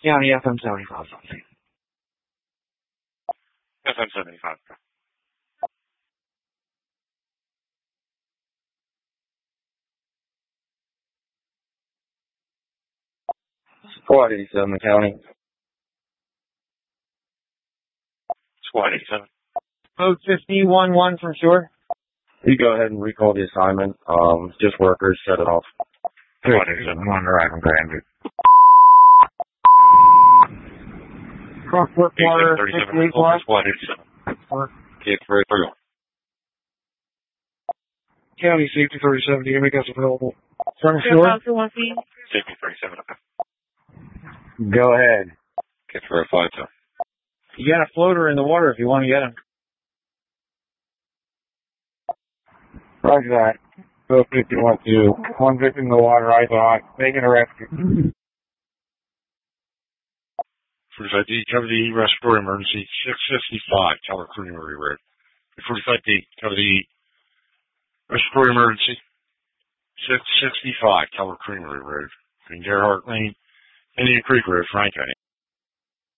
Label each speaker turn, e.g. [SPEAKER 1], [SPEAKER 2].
[SPEAKER 1] County FM 75 something.
[SPEAKER 2] FM 75.
[SPEAKER 3] 487 County.
[SPEAKER 2] Squad 87.
[SPEAKER 1] Code 5011 from shore.
[SPEAKER 3] You go ahead and recall the assignment. Just workers, set it off.
[SPEAKER 2] Squad 87.
[SPEAKER 3] On the right from Granby.
[SPEAKER 1] Crossport water,
[SPEAKER 2] 37.
[SPEAKER 1] 68 watts.
[SPEAKER 2] Squad 87. Okay, very thorough.
[SPEAKER 1] County Safety 37, do you make us available? From shore?
[SPEAKER 2] Safety 37. Okay.
[SPEAKER 3] Go ahead.
[SPEAKER 2] Okay, verified, sir.
[SPEAKER 1] You got a floater in the water if you want to get him.
[SPEAKER 3] Roger that. Go 51-2. One victim in the water, eyes on. Making a rescue.
[SPEAKER 2] First ID, cover the respiratory emergency, 655, Tower Creamery Road. 45D, cover the respiratory emergency, 665, Tower Creamery Road. Between Gerhardt Lane, Indian Creek Road, Frank County.